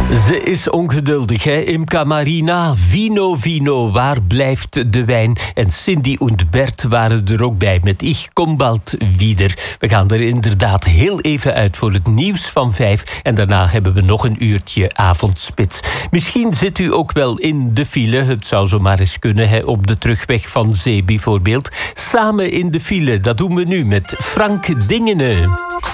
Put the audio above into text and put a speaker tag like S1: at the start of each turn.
S1: Ze is ongeduldig, hè? Imca Marina, vino, vino, waar blijft de wijn? En Cindy en Bert waren er ook bij met Ich kom bald wieder. We gaan er inderdaad heel even uit voor het nieuws van 5. En daarna hebben we nog een uurtje avondspits. Misschien zit u ook wel in de file. Het zou zomaar eens kunnen, hè? Op de terugweg van zee bijvoorbeeld. Samen in de file, dat doen we nu met Frank Dingene.